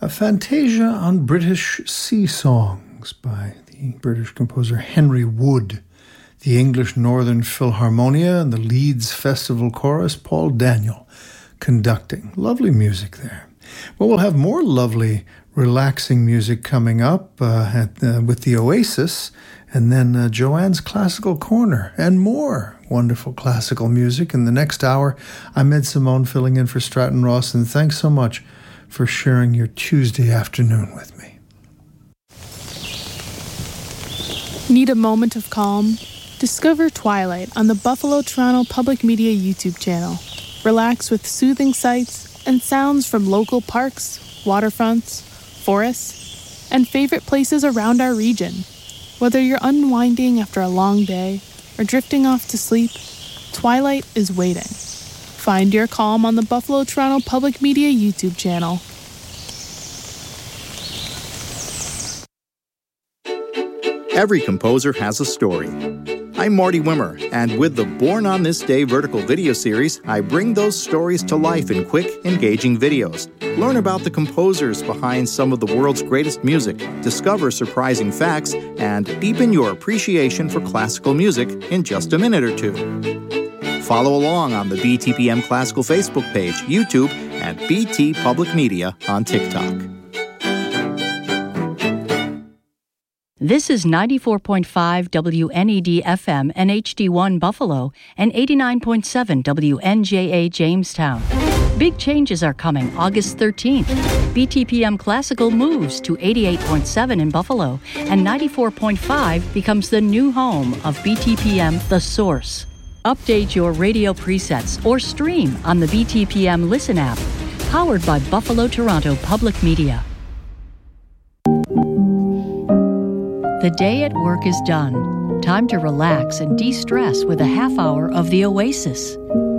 A Fantasia on British Sea Songs by the British composer Henry Wood. The English Northern Philharmonia and the Leeds Festival Chorus, Paul Daniel conducting. Lovely music there. Well, we'll have more lovely, relaxing music coming up with the Oasis, and then Joanne's Classical Corner, and more wonderful classical music. In the next hour, I'm Ed Simone filling in for Stratton Ross, and thanks so much for sharing your Tuesday afternoon with me. Need a moment of calm? Discover Twilight on the Buffalo Toronto Public Media YouTube channel. Relax with soothing sights and sounds from local parks, waterfronts, forests, and favorite places around our region. Whether you're unwinding after a long day or drifting off to sleep, Twilight is waiting. Find your calm on the Buffalo Toronto Public Media YouTube channel. Every composer has a story. I'm Marty Wimmer, and with the Born on This Day vertical video series, I bring those stories to life in quick, engaging videos. Learn about the composers behind some of the world's greatest music, discover surprising facts, and deepen your appreciation for classical music in just a minute or two. Follow along on the BTPM Classical Facebook page, YouTube, and BT Public Media on TikTok. This is 94.5 WNED-FM and HD1 Buffalo and 89.7 WNJA Jamestown. Big changes are coming August 13th. BTPM Classical moves to 88.7 in Buffalo, and 94.5 becomes the new home of BTPM The Source. Update your radio presets or stream on the BTPM Listen app, powered by Buffalo Toronto Public Media. The day at work is done. Time to relax and de-stress with a half hour of the Oasis.